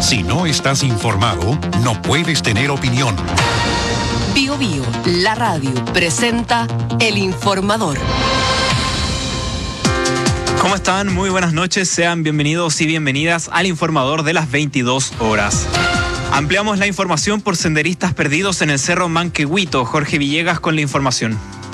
Si no estás informado, no puedes tener opinión. Bio Bio, la radio, presenta El Informador. ¿Cómo están? Muy buenas noches. Sean bienvenidos y bienvenidas al Informador de las 22 horas. Ampliamos la información por senderistas perdidos en el Cerro Manquehuito. Jorge Villegas con la información.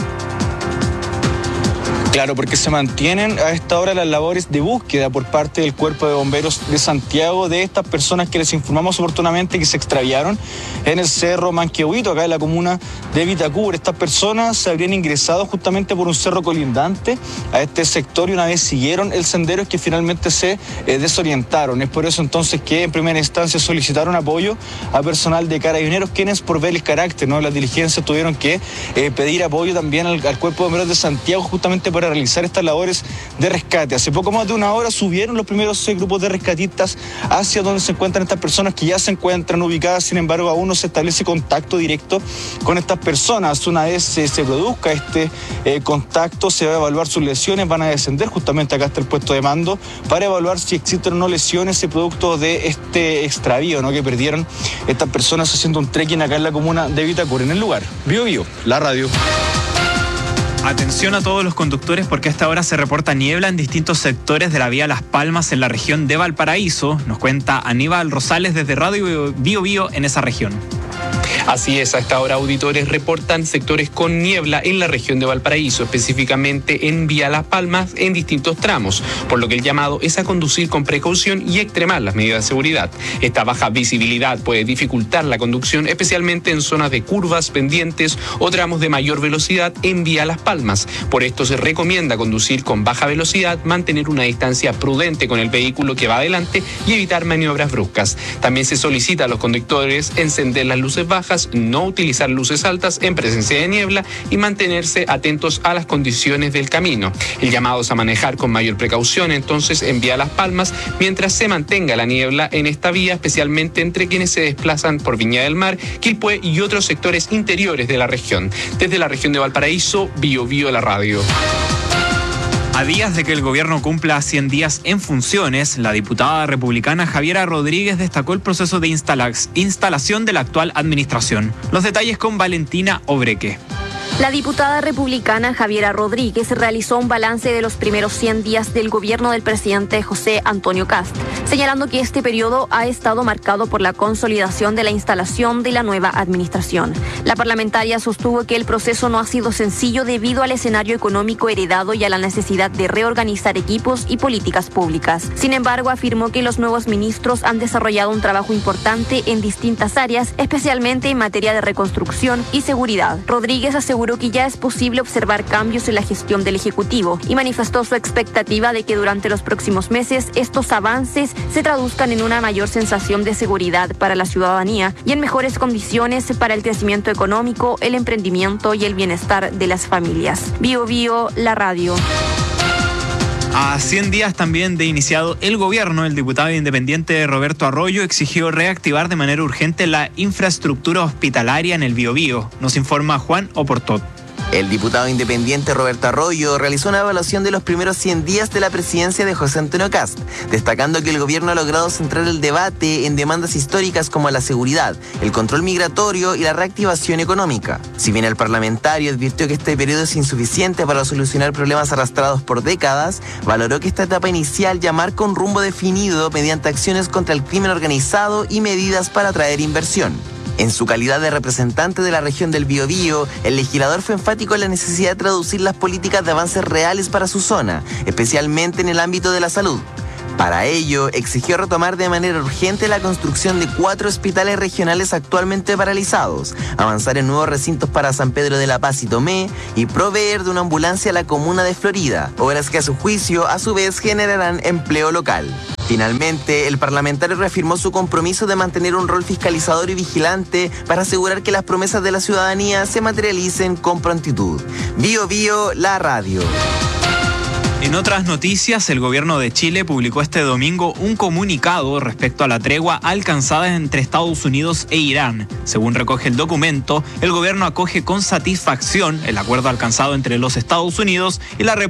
Claro, porque se mantienen a esta hora las labores de búsqueda por parte del Cuerpo de Bomberos de Santiago de estas personas que les informamos oportunamente que se extraviaron en el Cerro Manquehuito, acá en la comuna de Vitacura. Estas personas se habrían ingresado justamente por un cerro colindante a este sector y una vez siguieron el sendero es que finalmente se desorientaron. Es por eso entonces que en primera instancia solicitaron apoyo a personal de Carabineros, quienes por ver el carácter, ¿no?, las diligencias tuvieron que pedir apoyo también al Cuerpo de Bomberos de Santiago justamente para realizar estas labores de rescate. Hace poco más de una hora subieron los primeros grupos de rescatistas hacia donde se encuentran estas personas que ya se encuentran ubicadas. Sin embargo, aún no se establece contacto directo con estas personas. Una vez se produzca este contacto, se va a evaluar sus lesiones, van a descender justamente acá hasta el puesto de mando para evaluar si existen o no lesiones producto de este extravío, ¿no?, que perdieron estas personas haciendo un trekking acá en la comuna de Vitacura. En el lugar, Bio Bio, la radio. Atención a todos los conductores porque a esta hora se reporta niebla en distintos sectores de la vía Las Palmas en la región de Valparaíso. Nos cuenta Aníbal Rosales desde Radio Bio Bio en esa región. Así es, a esta hora auditores reportan sectores con niebla en la región de Valparaíso, específicamente en Vía Las Palmas en distintos tramos, por lo que el llamado es a conducir con precaución y extremar las medidas de seguridad. Esta baja visibilidad puede dificultar la conducción, especialmente en zonas de curvas, pendientes o tramos de mayor velocidad en Vía Las Palmas. Por esto se recomienda conducir con baja velocidad, mantener una distancia prudente con el vehículo que va adelante y evitar maniobras bruscas. También se solicita a los conductores encender las luces bajas, no utilizar luces altas en presencia de niebla y mantenerse atentos a las condiciones del camino. El llamado es a manejar con mayor precaución entonces en Vía Las Palmas mientras se mantenga la niebla en esta vía, especialmente entre quienes se desplazan por Viña del Mar, Quilpué y otros sectores interiores de la región. Desde la región de Valparaíso, Bio Bio la radio. A días de que el gobierno cumpla 100 días en funciones, la diputada republicana Javiera Rodríguez destacó el proceso de instalación de la actual administración. Los detalles con Valentina Obreque. La diputada republicana Javiera Rodríguez realizó un balance de los primeros 100 días del gobierno del presidente José Antonio Kast, señalando que este periodo ha estado marcado por la consolidación de la instalación de la nueva administración. La parlamentaria sostuvo que el proceso no ha sido sencillo debido al escenario económico heredado y a la necesidad de reorganizar equipos y políticas públicas. Sin embargo, afirmó que los nuevos ministros han desarrollado un trabajo importante en distintas áreas, especialmente en materia de reconstrucción y seguridad. Rodríguez aseguró que ya es posible observar cambios en la gestión del Ejecutivo y manifestó su expectativa de que durante los próximos meses estos avances se traduzcan en una mayor sensación de seguridad para la ciudadanía y en mejores condiciones para el crecimiento económico, el emprendimiento y el bienestar de las familias. Bio Bio, la radio. A 100 días también de iniciado el gobierno, el diputado independiente Roberto Arroyo exigió reactivar de manera urgente la infraestructura hospitalaria en el Biobío. Nos informa Juan Oportot. El diputado independiente Roberto Arroyo realizó una evaluación de los primeros 100 días de la presidencia de José Antonio Kast, destacando que el gobierno ha logrado centrar el debate en demandas históricas como la seguridad, el control migratorio y la reactivación económica. Si bien el parlamentario advirtió que este periodo es insuficiente para solucionar problemas arrastrados por décadas, valoró que esta etapa inicial ya marca un rumbo definido mediante acciones contra el crimen organizado y medidas para atraer inversión. En su calidad de representante de la región del Biobío, el legislador fue enfático en la necesidad de traducir las políticas de avances reales para su zona, especialmente en el ámbito de la salud. Para ello, exigió retomar de manera urgente la construcción de 4 hospitales regionales actualmente paralizados, avanzar en nuevos recintos para San Pedro de la Paz y Tomé y proveer de una ambulancia a la comuna de Florida, obras que a su juicio, a su vez, generarán empleo local. Finalmente, el parlamentario reafirmó su compromiso de mantener un rol fiscalizador y vigilante para asegurar que las promesas de la ciudadanía se materialicen con prontitud. Bio Bio, la radio. En otras noticias, el gobierno de Chile publicó este domingo un comunicado respecto a la tregua alcanzada entre Estados Unidos e Irán. Según recoge el documento, el gobierno acoge con satisfacción el acuerdo alcanzado entre los Estados Unidos y la República